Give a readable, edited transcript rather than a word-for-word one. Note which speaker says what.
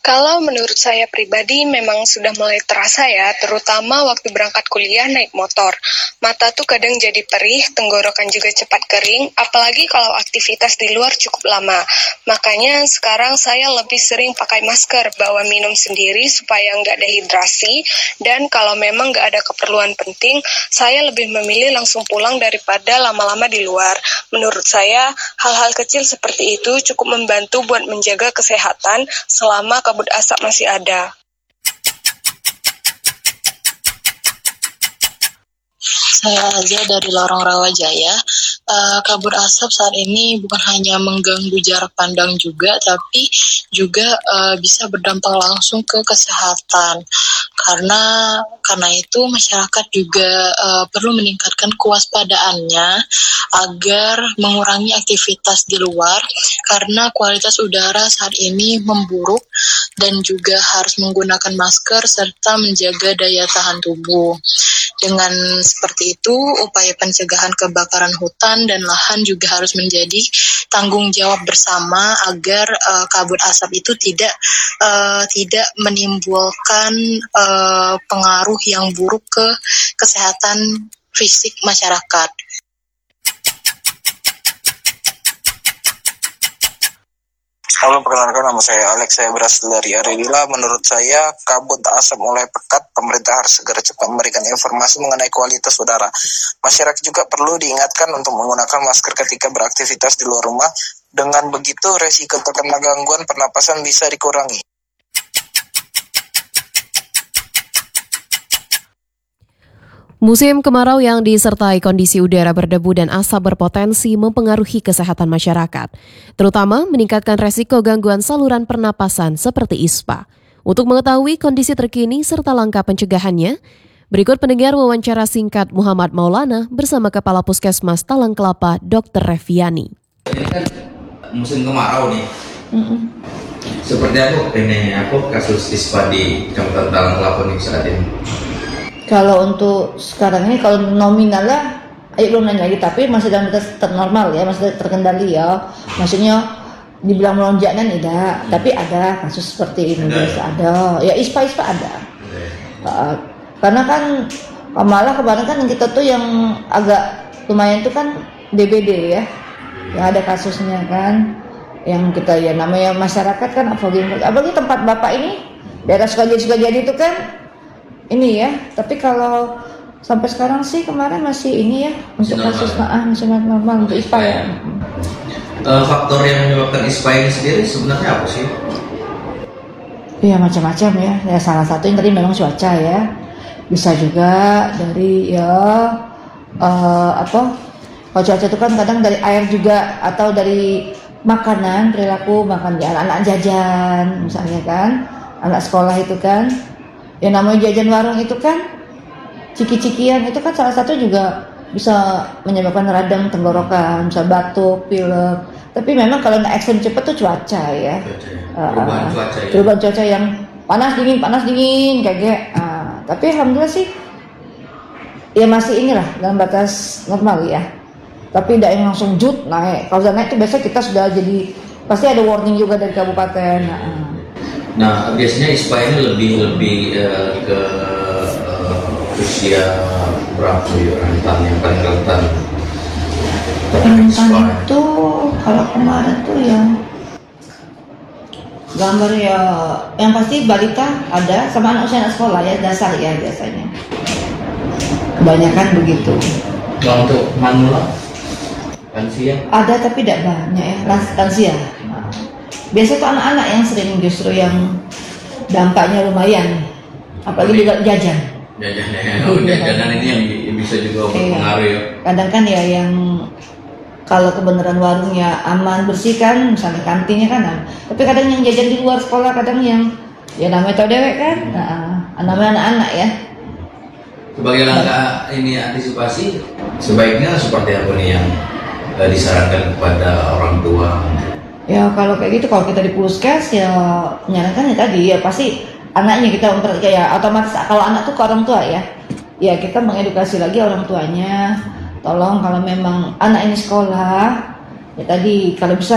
Speaker 1: Kalau menurut saya pribadi memang sudah mulai terasa ya, terutama waktu berangkat kuliah naik motor. Mata tuh kadang jadi perih, tenggorokan juga cepat kering, apalagi kalau aktivitas di luar cukup lama. Makanya sekarang saya lebih sering pakai masker, bawa minum sendiri supaya nggak dehidrasi, dan kalau memang nggak ada keperluan penting, saya lebih memilih langsung pulang daripada lama-lama di luar. Menurut saya, hal-hal kecil seperti itu cukup membantu buat menjaga kesehatan selama kabut asap masih ada.
Speaker 2: Saya aja dari Lorong Rawajaya. Kabut asap saat ini bukan hanya mengganggu jarak pandang juga, tapi juga bisa berdampak langsung ke kesehatan. Karena itu masyarakat juga perlu meningkatkan kewaspadaannya agar mengurangi aktivitas di luar, karena kualitas udara saat ini memburuk dan juga harus menggunakan masker serta menjaga daya tahan tubuh. Dengan seperti itu, upaya pencegahan kebakaran hutan dan lahan juga harus menjadi tanggung jawab bersama agar kabut asap itu tidak menimbulkan pengaruh yang buruk ke kesehatan fisik masyarakat.
Speaker 3: Halo, perkenalkan nama saya Alex, saya berasal dari Aridila. Menurut saya, kabut asap mulai pekat, pemerintah harus segera cepat memberikan informasi mengenai kualitas udara. Masyarakat juga perlu diingatkan untuk menggunakan masker ketika beraktivitas di luar rumah. Dengan begitu, resiko terkena gangguan pernapasan bisa dikurangi.
Speaker 4: Musim kemarau yang disertai kondisi udara berdebu dan asap berpotensi mempengaruhi kesehatan masyarakat, terutama meningkatkan resiko gangguan saluran pernapasan seperti ISPA. Untuk mengetahui kondisi terkini serta langkah pencegahannya, berikut pendengar wawancara singkat Muhammad Maulana bersama Kepala Puskesmas Talang Kelapa, Dr. Reviani.
Speaker 5: Ini kan musim kemarau nih. Seperti apa kasus ISPA di Kecamatan Talang Kelapa nih saat ini?
Speaker 6: Kalau untuk sekarang ini, kalau nominal lah, belum nanya lagi, tapi masih dalam batas normal ya, masih terkendali ya. Maksudnya dibilang melonjaknya tidak, tapi ada kasus seperti ini biasa ada. Ya ISPA ada. Karena kan malah kemarin kan kita tuh yang agak lumayan itu kan DBD ya, yang ada kasusnya kan, yang kita ya namanya masyarakat kan apalagi tempat bapak ini daerah Sukajadi itu kan. Ini ya, tapi kalau sampai sekarang sih kemarin masih ini ya untuk kasus masih normal untuk ISPA ya.
Speaker 5: Faktor yang menyebabkan ISPA ini sendiri sebenarnya apa sih?
Speaker 6: Iya macam-macam ya. Ya salah satu yang tadi memang cuaca ya. Bisa juga dari kalau cuaca itu kan kadang dari air juga atau dari makanan, perilaku makan ya anak-anak jajan misalnya kan, anak sekolah itu kan. Yang namanya jajan warung itu kan, ciki-cikian itu kan salah satu juga bisa menyebabkan radang tenggorokan, bisa batuk, pilek. Tapi memang kalau ekstrim cepat tuh cuaca ya. Perubahan cuaca yang panas dingin kayak gitu. Tapi alhamdulillah sih, ya masih inilah dalam batas normal ya. Tapi tidak yang langsung jut naik. Kalau sudah naik itu biasanya kita sudah jadi pasti ada warning juga dari kabupaten.
Speaker 5: Nah, biasanya ISPA ini lebih ke usia berapa ya rentan yang paling rentan?
Speaker 6: Rentan itu kalau kemarin tuh yang gambar ya, yang pasti balita ada sama anak usia anak sekolah ya dasar ya biasanya. Kebanyakan begitu.
Speaker 5: Nah, untuk manula, lansia? Ada
Speaker 6: tapi tidak banyak ya, lansia. Biasanya tuh anak-anak yang sering justru yang dampaknya lumayan, apalagi juga jajan.
Speaker 5: Jajanan ini yang bisa juga berpengaruh ya.
Speaker 6: Kadang kan ya yang kalau kebenaran warungnya aman bersih kan, misalnya kantinnya kan, tapi kadang yang jajan di luar sekolah, kadang yang ya namanya tau dewek kan, namanya anak-anak ya.
Speaker 5: Sebagai langkah ini antisipasi, sebaiknya seperti apa nih yang disarankan kepada orang tua?
Speaker 6: Ya kalau kayak gitu, kalau kita di puskes ya menyarankan ya tadi ya pasti anaknya kita ya otomatis kalau anak tuh ke orang tua ya kita mengedukasi lagi orang tuanya, tolong kalau memang anak ini sekolah ya tadi kalau bisa